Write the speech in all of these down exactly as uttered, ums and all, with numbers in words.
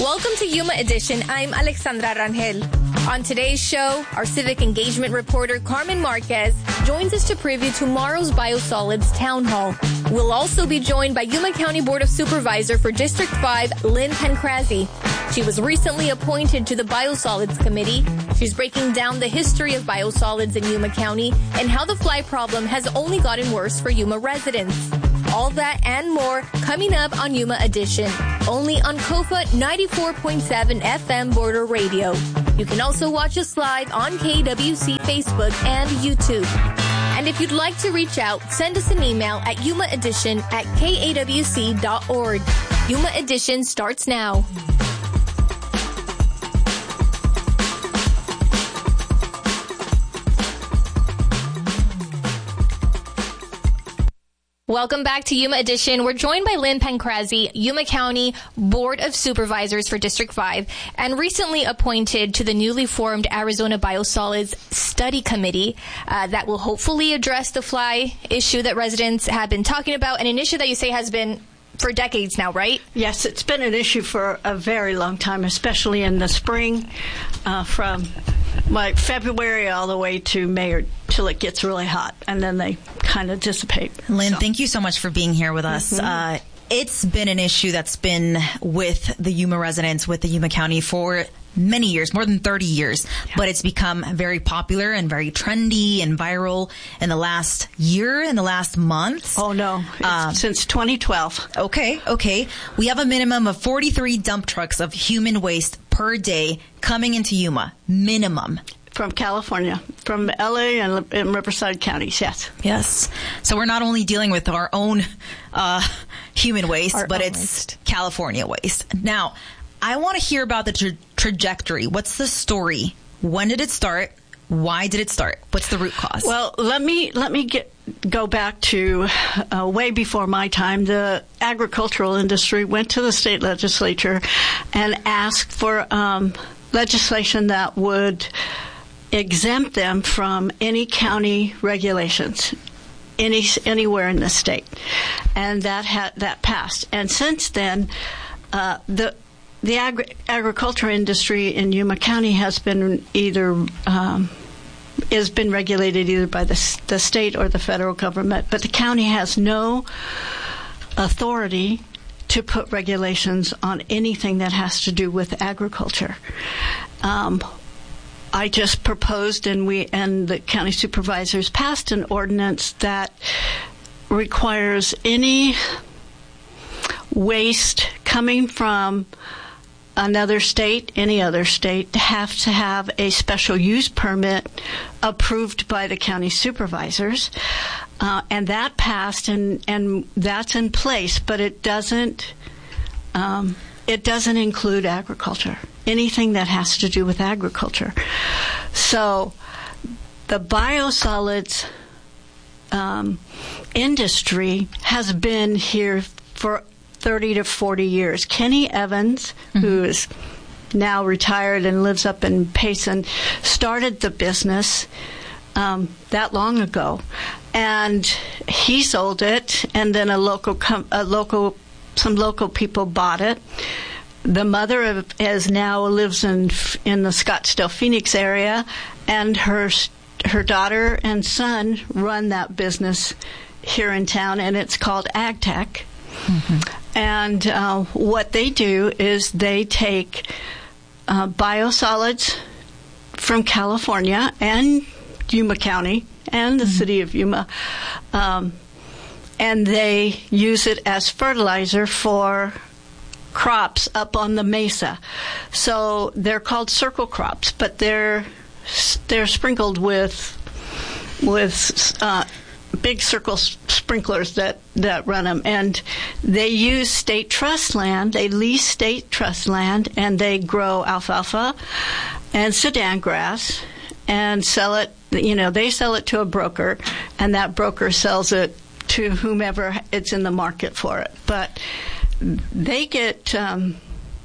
Welcome to Yuma Edition. I'm Alexandra Rangel. On today's show, our civic engagement reporter Carmen Marquez joins us to preview tomorrow's Biosolids Town Hall. We'll also be joined by Yuma County Board of Supervisor for District five, Lynn Pancrazzi. She was recently appointed to the Biosolids Committee. She's breaking down the history of biosolids in Yuma County and how the fly problem has only gotten worse for Yuma residents. All that and more coming up on Yuma Edition, only on Kofa ninety-four point seven F M Border Radio. You can also watch us live on K W C Facebook and YouTube. And if you'd like to reach out, send us an email at yumaedition at k a w c dot org. Yuma Edition starts now. Welcome back to Yuma Edition. We're joined by Lynn Pancrazzi, Yuma County Board of Supervisors for District five, and recently appointed to the newly formed Arizona Biosolids Study Committee uh, that will hopefully address the fly issue that residents have been talking about, and an issue that you say has been for decades now, right? Yes, it's been an issue for a very long time, especially in the spring, uh, from like February all the way to May or till it gets really hot, and then they kind of dissipate. Lynn, so. Thank you so much for being here with us. Mm-hmm. Uh, it's been an issue that's been with the Yuma residents, with the Yuma County for many years, more than thirty years, yeah. But it's become very popular and very trendy and viral in the last year, in the last month. Oh, no. Um, since twenty twelve. Okay, okay. We have a minimum of forty-three dump trucks of human waste per day coming into Yuma. Minimum. From California, from L A and, and Riverside counties, yes. Yes. So we're not only dealing with our own uh, human waste, our but it's waste. California waste. Now, I want to hear about the tra- trajectory. What's the story? When did it start? Why did it start? What's the root cause? Well, let me let me get go back to uh, way before my time. The agricultural industry went to the state legislature and asked for um, legislation that would exempt them from any county regulations, any anywhere in the state, and that ha- that passed. And since then, uh, the The agri- agriculture industry in Yuma County has been either um, has been regulated either by the, the state or the federal government, but the county has no authority to put regulations on anything that has to do with agriculture. Um, I just proposed, and we and the county supervisors passed an ordinance that requires any waste coming from another state, any other state, to have to have a special use permit approved by the county supervisors. Uh, and that passed, and, and that's in place, but it doesn't um, it doesn't include agriculture, anything that has to do with agriculture. So the biosolids um, industry has been here for thirty to forty years. Kenny Evans, mm-hmm. who is now retired and lives up in Payson, started the business um, that long ago, and he sold it, and then a local, com- a local, some local people bought it. The mother of, is now lives in in the Scottsdale, Phoenix area, and her her daughter and son run that business here in town, and it's called AgTech. Mm-hmm. And uh, what they do is they take uh, biosolids from California and Yuma County and the mm-hmm. city of Yuma, um, and they use it as fertilizer for crops up on the mesa. So they're called circle crops, but they're they're sprinkled with with uh, big circle sprinklers that, that run them, and they use state trust land. They lease state trust land, and they grow alfalfa and Sudan grass and sell it. You know, they sell it to a broker, and that broker sells it to whomever it's in the market for it. But they get, um,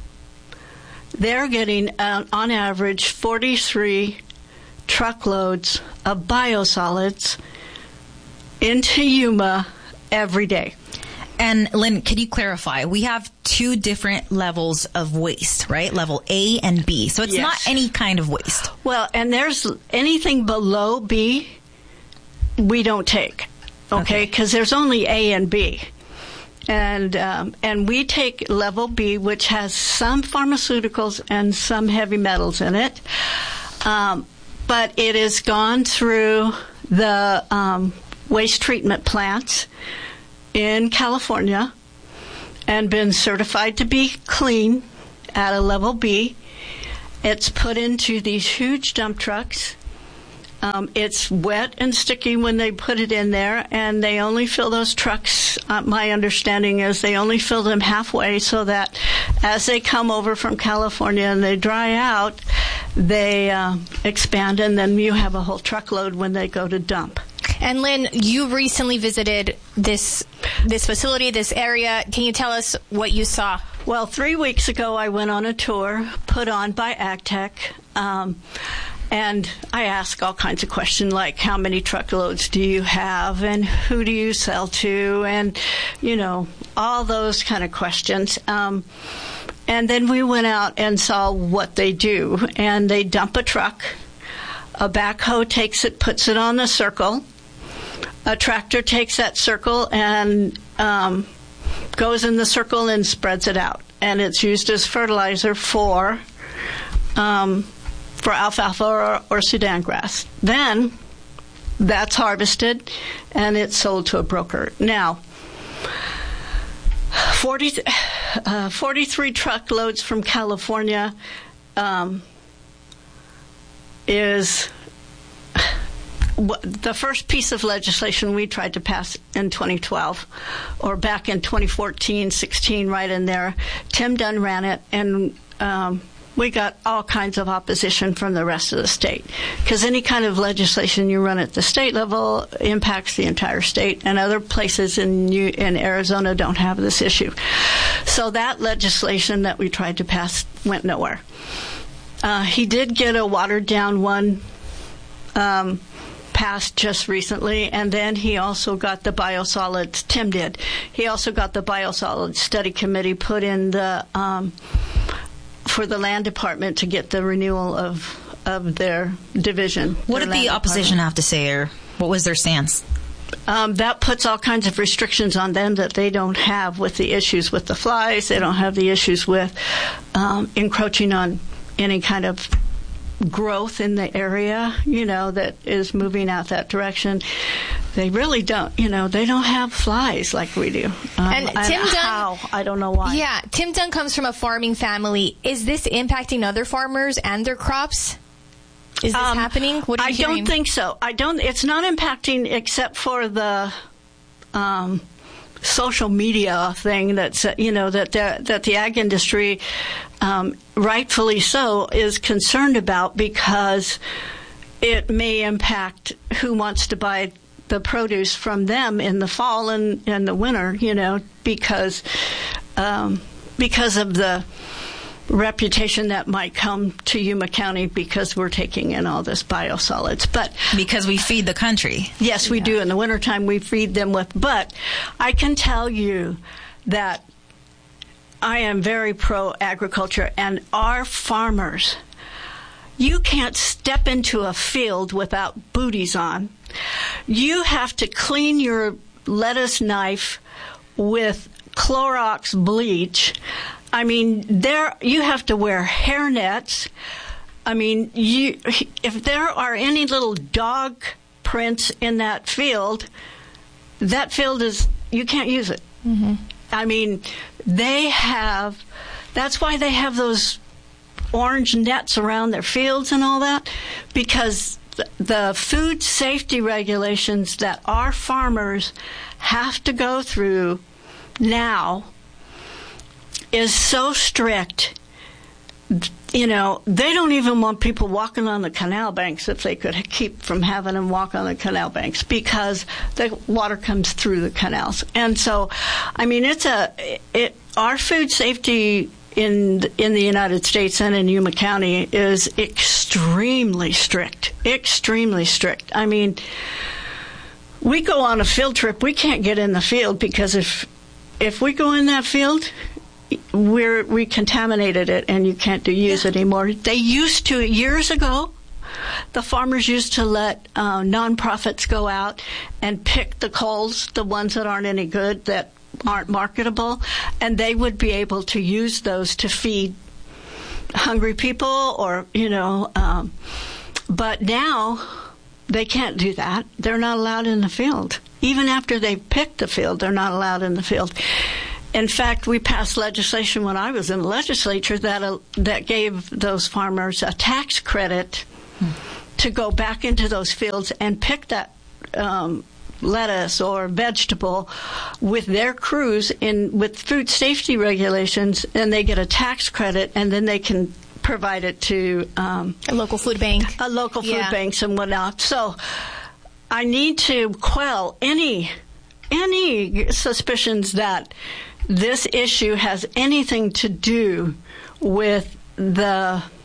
they're getting uh, on average forty-three truckloads of biosolids into Yuma every day. And Lynn, could you clarify? We have two different levels of waste, right? Level A and B. So it's yes. not any kind of waste. Well, and there's anything below B we don't take, okay? Because okay. there's only A and B. And um, and we take level B, which has some pharmaceuticals and some heavy metals in it. Um, but it has gone through the um, waste treatment plants in California and been certified to be clean at a level B. It's put into these huge dump trucks. Um, it's wet and sticky when they put it in there, and they only fill those trucks, uh, my understanding is they only fill them halfway so that as they come over from California and they dry out, they uh, expand, and then you have a whole truckload when they go to dump. And Lynn, you recently visited this this facility, this area. Can you tell us what you saw? Well, three weeks ago I went on a tour put on by AgTech, um, and I asked all kinds of questions like how many truckloads do you have and who do you sell to, and, you know, all those kind of questions. Um, and then we went out and saw what they do, and they dump a truck. A backhoe takes it, puts it on the circle. A tractor takes that circle and um, goes in the circle and spreads it out. And it's used as fertilizer for um, for alfalfa or, or Sudan grass. Then that's harvested and it's sold to a broker. Now, forty, uh, forty-three truckloads from California um, is the first piece of legislation we tried to pass in twenty twelve, or back in twenty fourteen, sixteen, right in there. Tim Dunn ran it, and um, we got all kinds of opposition from the rest of the state. Because any kind of legislation you run at the state level impacts the entire state, and other places in New, in Arizona don't have this issue. So that legislation that we tried to pass went nowhere. Uh, he did get a watered-down one um, passed just recently, and then he also got the biosolids, Tim did, he also got the biosolids study committee put in the, um, for the land department to get the renewal of, of their division. What did the opposition have to say, or what was their stance? Um, that puts all kinds of restrictions on them that they don't have with the issues with the flies. They don't have the issues with um, encroaching on any kind of growth in the area, you know, that is moving out that direction. They really don't, you know, they don't have flies like we do. Um, and Tim Dunn, how? I don't know why. Yeah, Tim Dunn comes from a farming family. Is this impacting other farmers and their crops? Is this um, happening? What are you I hearing? don't think so. I don't. It's not impacting except for the um, social media thing that's, uh, you know, that the, that the ag industry, um, rightfully so, is concerned about, because it may impact who wants to buy the produce from them in the fall and, and the winter, you know, because um, because of the reputation that might come to Yuma County because we're taking in all this biosolids. But because we feed the country. Yes, we yeah. do. In the wintertime, we feed them with. But I can tell you that I am very pro-agriculture, and our farmers, you can't step into a field without booties on. You have to clean your lettuce knife with Clorox bleach. I mean, there you have to wear hair nets. I mean, you, if there are any little dog prints in that field, that field is, you can't use it. Mm-hmm. I mean, they have, that's why they have those orange nets around their fields and all that, because the food safety regulations that our farmers have to go through now is so strict. You know, they don't even want people walking on the canal banks if they could keep from having them walk on the canal banks, because the water comes through the canals. And so, I mean, it's a, it, our food safety in in the United States and in Yuma County is extremely strict, extremely strict. I mean, we go on a field trip, we can't get in the field because if if we go in that field, we're we contaminated it, and you can't do use yeah. it anymore. They used to years ago. The farmers used to let uh, nonprofits go out and pick the culls, the ones that aren't any good, that aren't marketable, and they would be able to use those to feed hungry people, or you know. Um, but now they can't do that. They're not allowed in the field. Even after they've picked the field, they're not allowed in the field. In fact, we passed legislation when I was in the legislature that uh, that gave those farmers a tax credit hmm. to go back into those fields and pick that um, lettuce or vegetable with their crews in with food safety regulations, and they get a tax credit, and then they can provide it to um, a local food bank, a local food yeah. banks and whatnot. So I need to quell any any suspicions that this issue has anything to do with the